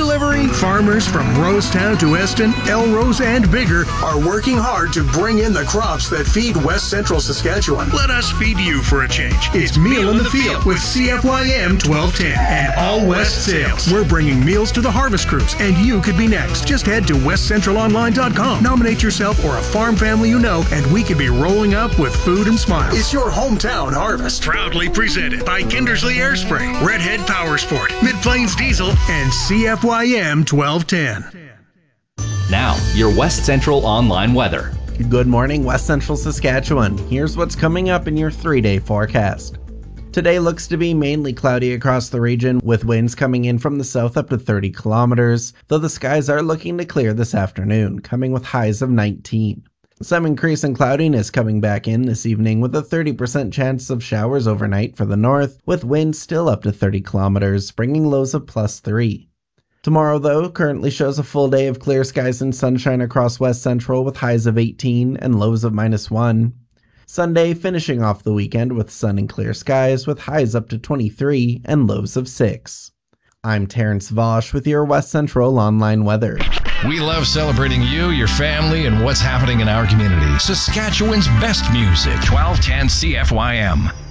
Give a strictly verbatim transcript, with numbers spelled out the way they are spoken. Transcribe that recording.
delivery? Farmers from Rosetown to Eston, Elrose, and bigger are working hard to bring in the crops that feed West Central Saskatchewan. Let us feed you for a change. It's Meal in the Field with C F Y M twelve ten and All West Sales. We're bringing meals to the harvest crews, and you could be next. Just head to west central online dot com. Nominate yourself or a farm family you know, and we could be rolling up with food and smiles. It's your hometown harvest. Proudly presented by Kindersley Airspray, Redhead Power Sport, Mid-Plains Diesel, and C F Y M twelve ten. Now, your West Central online weather. Good morning, West Central Saskatchewan. Here's what's coming up in your three-day forecast. Today looks to be mainly cloudy across the region, with winds coming in from the south up to thirty kilometers, though the skies are looking to clear this afternoon, coming with highs of nineteen. Some increase in cloudiness coming back in this evening, with a thirty percent chance of showers overnight for the north, with winds still up to thirty kilometers, bringing lows of plus three. Tomorrow, though, currently shows a full day of clear skies and sunshine across West Central, with highs of eighteen and lows of minus one. Sunday finishing off the weekend with sun and clear skies, with highs up to twenty-three and lows of six. I'm Terrence Vosch with your West Central online weather. We love celebrating you, your family, and what's happening in our community. Saskatchewan's best music. twelve ten C F Y M.